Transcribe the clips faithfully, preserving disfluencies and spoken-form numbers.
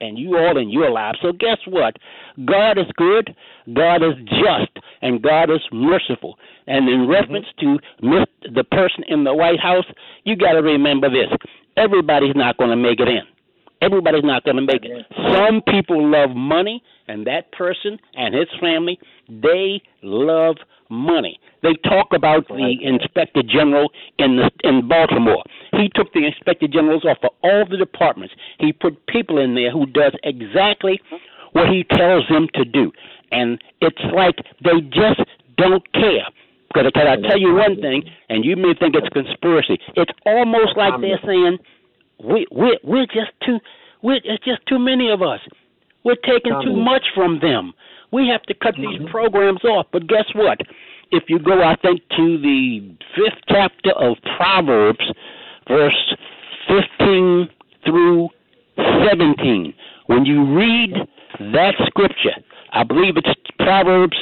and you all in your lives. So guess what? God is good, God is just, and God is merciful. And in reference mm-hmm. to the person in the White House, you got to remember this. Everybody's not going to make it in. Everybody's not going to make it. Some people love money, and that person and his family, they love money. They talk about the Inspector General in the, in Baltimore. He took the Inspector Generals off of all the departments. He put people in there who does exactly what he tells them to do. And it's like they just don't care. Because I tell you one thing, and you may think it's conspiracy. It's almost like they're saying, we we we're just too we it's just too many of us. We're taking too much from them. We have to cut these programs off. But guess what? If you go, I think, to the fifth chapter of Proverbs, verse fifteen through seventeen, when you read that scripture, I believe it's Proverbs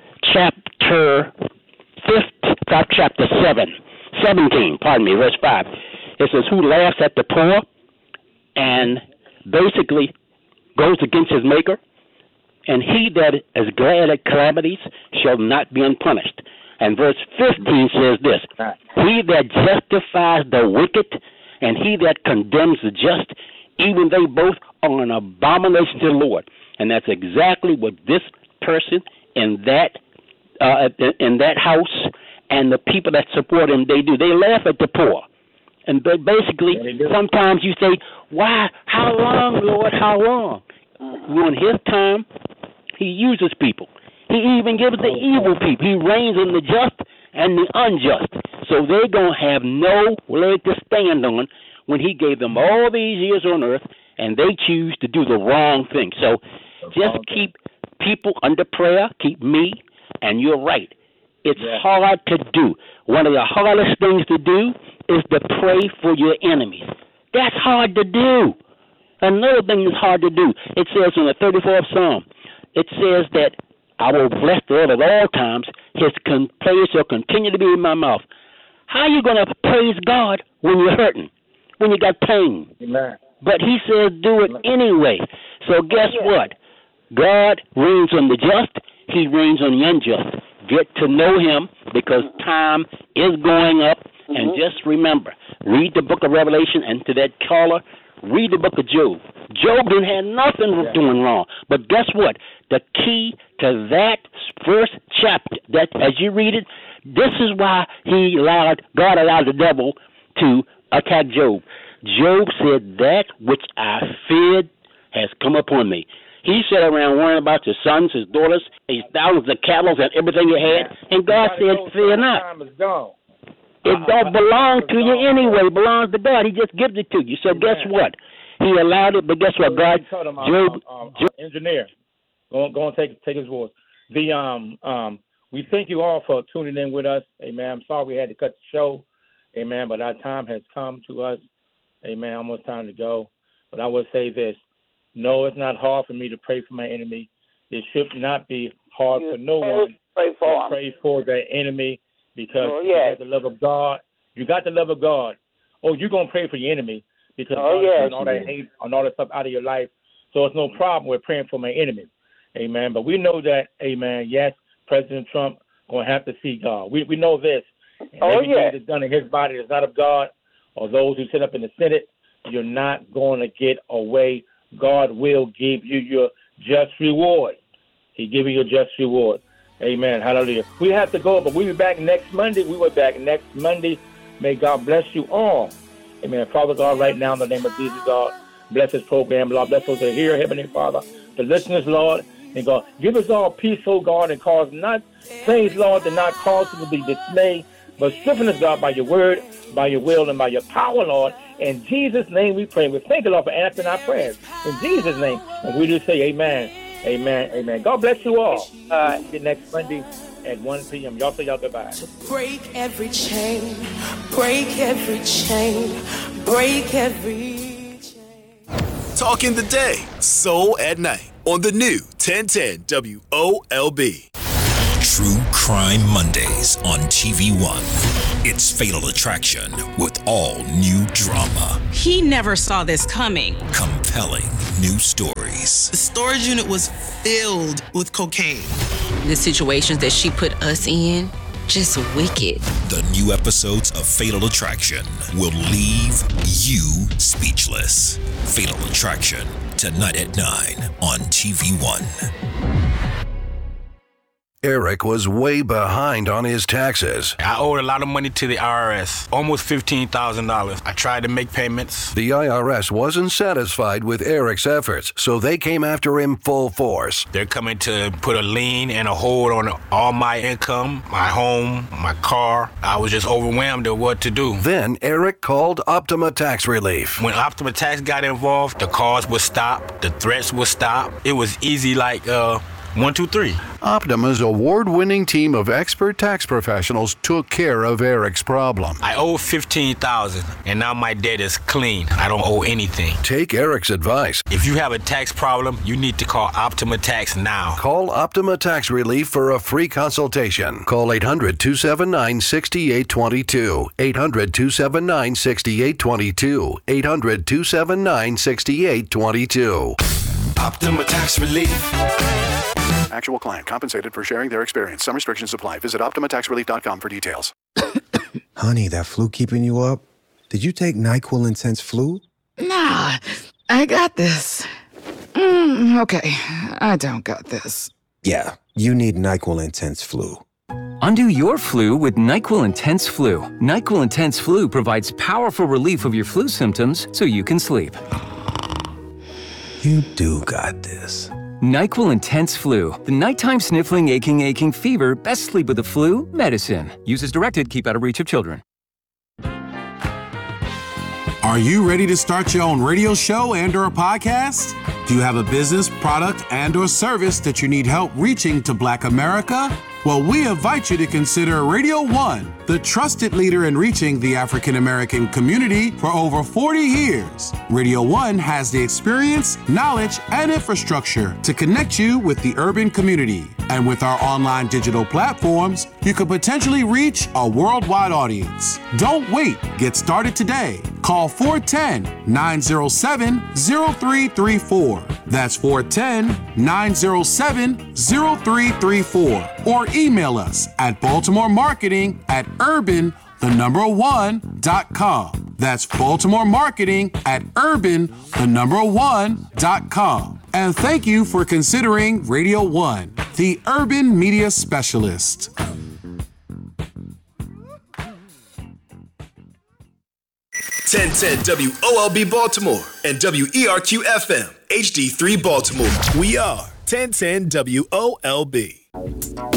chapter fifth, chapter seven, seventeen, pardon me, verse five. It says, who laughs at the poor and basically goes against his maker, and he that is glad at calamities shall not be unpunished. And verse fifteen says this, he that justifies the wicked and he that condemns the just, even they both are an abomination to the Lord. And that's exactly what this person in that uh, in that house and the people that support him, they do. They laugh at the poor. And basically, sometimes you say, why, how long, Lord, how long? Well, in his time, he uses people. He even gives the evil people. He reigns on the just and the unjust. So they're going to have no leg to stand on when he gave them all these years on earth, and they choose to do the wrong thing. So just keep people under prayer, keep me, and you're right. It's yeah. hard to do. One of the hardest things to do is to pray for your enemies. That's hard to do. Another thing that's hard to do, it says in the thirty-fourth Psalm, it says that I will bless the Lord at all times. His con- praise shall continue to be in my mouth. How are you going to praise God when you're hurting, when you got pain? Amen. But he says do it anyway. So guess yeah. what? God reigns on the just. He reigns on the unjust. Get to know him because time is going up. Mm-hmm. And just remember, read the book of Revelation, and to that caller, read the book of Job. Job didn't have nothing yeah. doing wrong. But guess what? The key to that first chapter, that as you read it, this is why he allowed, God allowed the devil to attack Job. Job said, that which I feared has come upon me. He sat around worrying about his sons, his daughters, his thousands of cattle and everything he had, and God said, fear not. It don't belong to you anyway. It belongs to God. He just gives it to you. So guess what? He allowed it, but guess what? God, Job, um, um, engineer, go, go and take take his voice. The um um, we thank you all for tuning in with us. Amen. I'm sorry we had to cut the show. Amen. But our time has come to us. Amen. Almost time to go. But I will say this. No, it's not hard for me to pray for my enemy. It should not be hard you for no one pray for to pray for their enemy because oh, yes. you got the love of God. You got the love of God. Oh, you're going to pray for your enemy because oh, God yes. is all that hate and all that stuff out of your life. So it's no problem with praying for my enemy. Amen. But we know that, amen, yes, President Trump going to have to see God. We we know this. And oh, everything yes. that's done in his body is not of God, or those who sit up in the Senate, you're not going to get away. God will give you your just reward. He give you your just reward. Amen. Hallelujah. We have to go, but we'll be back next Monday. We will be back next Monday. May God bless you all. Amen. Father God, right now in the name of Jesus, God, bless this program, Lord. Bless those that are here, Heavenly Father. The listeners, Lord, and God, give us all peace, oh God, and cause not things, Lord, that not cause us to be dismayed, but strengthen us, God, by your word, by your will, and by your power, Lord. In Jesus' name we pray. We thank you, Lord, for answering our prayers. In Jesus' name. And we do say amen, amen, amen. God bless you all. Uh, see you next Monday at one p.m. Y'all say y'all goodbye. To break every chain, break every chain, break every chain. Talking the day, soul at night on the new ten ten W O L B. True Crime Mondays on T V One. It's Fatal Attraction with all new drama. He never saw this coming. Compelling new stories. Mondays. The storage unit was filled with cocaine. The situations that she put us in, just wicked. The new episodes of Fatal Attraction will leave you speechless. Fatal Attraction, tonight at nine on T V One. Eric was way behind on his taxes. I owed a lot of money to the I R S, almost fifteen thousand dollars. I tried to make payments. The I R S wasn't satisfied with Eric's efforts, so they came after him full force. They're coming to put a lien and a hold on all my income, my home, my car. I was just overwhelmed at what to do. Then Eric called Optima Tax Relief. When Optima Tax got involved, the calls would stop, the threats would stop. It was easy like, uh, one, two, three. Optima's award-winning team of expert tax professionals took care of Eric's problem. I owe fifteen thousand dollars, and now my debt is clean. I don't owe anything. Take Eric's advice. If you have a tax problem, you need to call Optima Tax now. Call Optima Tax Relief for a free consultation. Call eight hundred, two seven nine, six eight two two. eight hundred, two seven nine, six eight two two. eight hundred, two seven nine, six eight two two. Optima Tax Relief. Actual client compensated for sharing their experience. Some restrictions apply. Visit Optima Tax Relief dot com for details. Honey, that flu keeping you up? Did you take NyQuil Intense Flu? Nah, I got this. Mm, okay, I don't got this. Yeah, you need NyQuil Intense Flu. Undo your flu with NyQuil Intense Flu. NyQuil Intense Flu provides powerful relief of your flu symptoms so you can sleep. You do got this. NyQuil Intense Flu. The nighttime sniffling, aching, aching fever. Best sleep with the flu medicine. Use as directed. Keep out of reach of children. Are you ready to start your own radio show and or a podcast? Do you have a business, product, and or service that you need help reaching to Black America? Well, we invite you to consider Radio One, the trusted leader in reaching the African American community for over forty years. Radio One has the experience, knowledge, and infrastructure to connect you with the urban community. And with our online digital platforms, you could potentially reach a worldwide audience. Don't wait. Get started today. Call four one zero, nine zero seven, zero three three four. That's four one zero, nine zero seven, zero three three four. Or email us at Baltimore Marketing at urban, the number one, dot com. That's Baltimore Marketing at urban, the number one, dot com. And thank you for considering Radio One, the urban media specialist. ten ten W O L B Baltimore and W E R Q F M H D three Baltimore. We are ten ten W O L B.